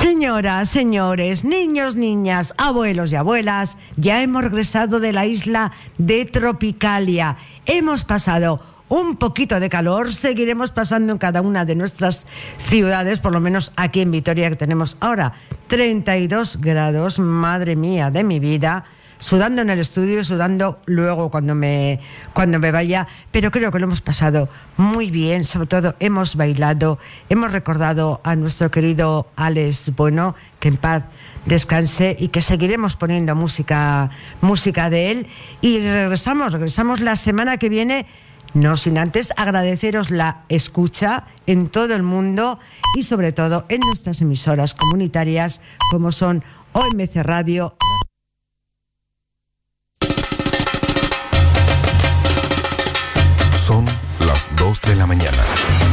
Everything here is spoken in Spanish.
Señoras, señores, niños, niñas, abuelos y abuelas, ya hemos regresado de la isla de Tropicalia. Hemos pasado un poquito de calor, seguiremos pasando en cada una de nuestras ciudades, por lo menos aquí en Vitoria, que tenemos ahora 32 grados, madre mía de mi vida, sudando en el estudio, sudando luego cuando me vaya, pero creo que lo hemos pasado muy bien. Sobre todo hemos bailado, hemos recordado a nuestro querido Alex Bueno, que en paz descanse, y que seguiremos poniendo música de él, y regresamos la semana que viene, no sin antes agradeceros la escucha en todo el mundo y sobre todo en nuestras emisoras comunitarias como son OMC Radio. Son las 2 de la mañana.